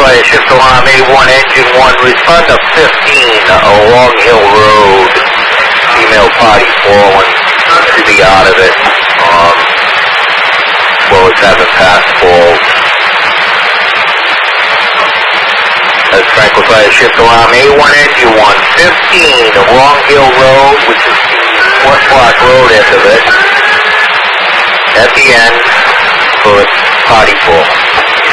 Fire, shift alarm A1, engine 1, respond to 15, Long Hill Road. Female party fallen to the out of it. Well, it's having past falls. That's Franklin Fire, shift alarm A1, engine 1, 15, Long Hill Road, which is West Block Road end of it. At the end, for its party fall.